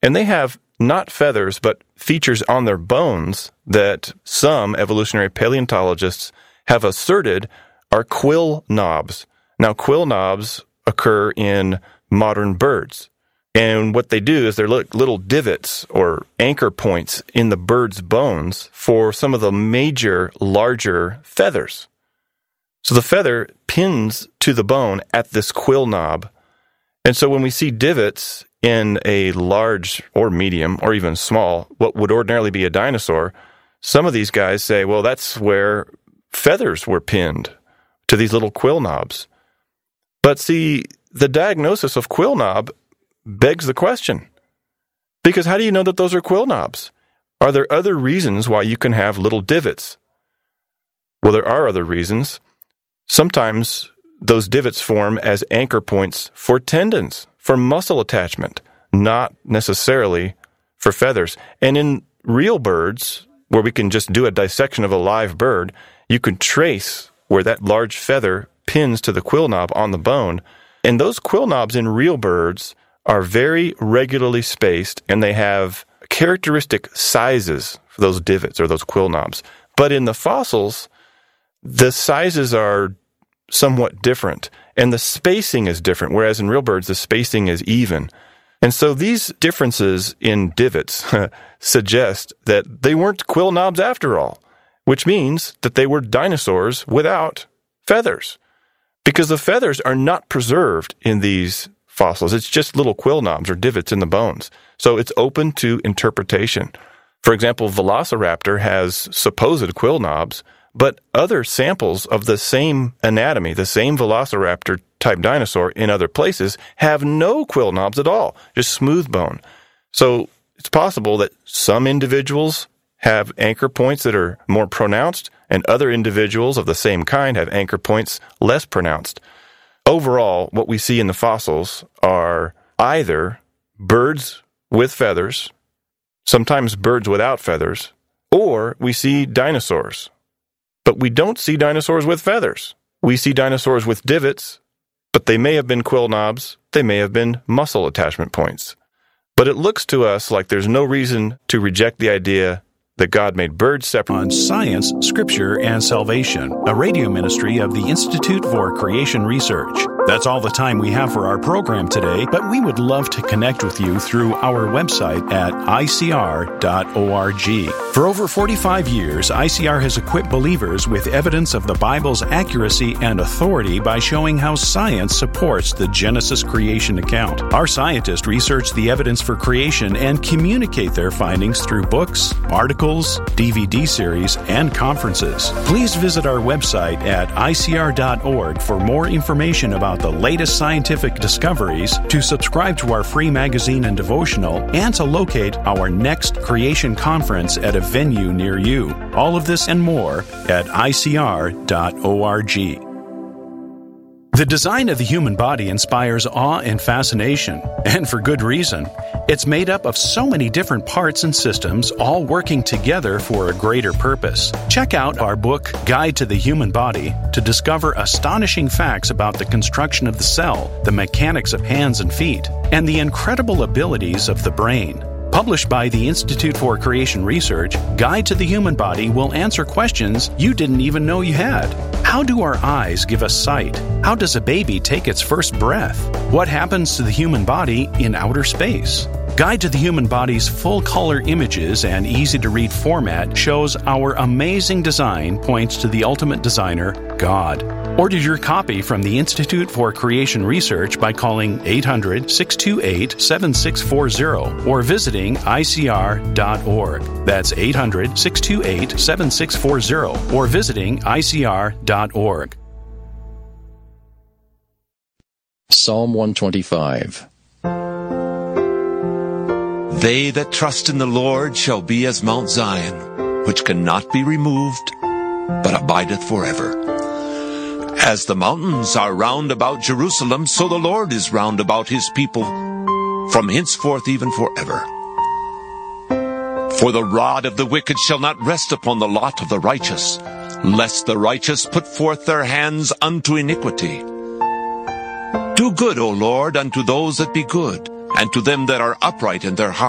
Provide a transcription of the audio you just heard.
And they have not feathers, but features on their bones that some evolutionary paleontologists have asserted are quill knobs. Now, quill knobs occur in modern birds. And what they do is they're little divots or anchor points in the bird's bones for some of the major, larger feathers. So the feather pins to the bone at this quill knob. And so when we see divots in a large or medium or even small, what would ordinarily be a dinosaur, some of these guys say, well, that's where feathers were pinned to these little quill knobs. But see, the diagnosis of quill knob begs the question. Because how do you know that those are quill knobs? Are there other reasons why you can have little divots? Well, there are other reasons. Sometimes those divots form as anchor points for tendons, for muscle attachment, not necessarily for feathers. And in real birds, where we can just do a dissection of a live bird, you can trace where that large feather pins to the quill knob on the bone. And those quill knobs in real birds are very regularly spaced, and they have characteristic sizes for those divots or those quill knobs. But in the fossils, the sizes are somewhat different, and the spacing is different, whereas in real birds, the spacing is even. And so these differences in divots suggest that they weren't quill knobs after all, which means that they were dinosaurs without feathers, because the feathers are not preserved in these fossils. It's just little quill knobs or divots in the bones. So it's open to interpretation. For example, Velociraptor has supposed quill knobs, but other samples of the same anatomy, the same Velociraptor-type dinosaur in other places, have no quill knobs at all, just smooth bone. So it's possible that some individuals have anchor points that are more pronounced, and other individuals of the same kind have anchor points less pronounced. Overall, what we see in the fossils are either birds with feathers, sometimes birds without feathers, or we see dinosaurs. But we don't see dinosaurs with feathers. We see dinosaurs with divots, but they may have been quill knobs, they may have been muscle attachment points. But it looks to us like there's no reason to reject the idea that God made birds separate. On Science, Scripture, and Salvation, a radio ministry of the Institute for Creation Research. That's all the time we have for our program today, but we would love to connect with you through our website at icr.org. For over 45 years, ICR has equipped believers with evidence of the Bible's accuracy and authority by showing how science supports the Genesis creation account. Our scientists research the evidence for creation and communicate their findings through books, articles, DVD series, and conferences. Please visit our website at icr.org for more information about the latest scientific discoveries, to subscribe to our free magazine and devotional, and to locate our next creation conference at a venue near you. All of this and more at icr.org. The design of the human body inspires awe and fascination, and for good reason. It's made up of so many different parts and systems, all working together for a greater purpose. Check out our book, Guide to the Human Body, to discover astonishing facts about the construction of the cell, the mechanics of hands and feet, and the incredible abilities of the brain. Published by the Institute for Creation Research, Guide to the Human Body will answer questions you didn't even know you had. How do our eyes give us sight? How does a baby take its first breath? What happens to the human body in outer space? Guide to the Human Body's full-color images and easy-to-read format shows our amazing design points to the ultimate designer, God. Order your copy from the Institute for Creation Research by calling 800-628-7640 or visiting icr.org. That's 800-628-7640 or visiting icr.org. Psalm 125. They that trust in the Lord shall be as Mount Zion, which cannot be removed, but abideth forever. As the mountains are round about Jerusalem, so the Lord is round about his people, from henceforth even forever. For the rod of the wicked shall not rest upon the lot of the righteous, lest the righteous put forth their hands unto iniquity. Do good, O Lord, unto those that be good, and to them that are upright in their heart.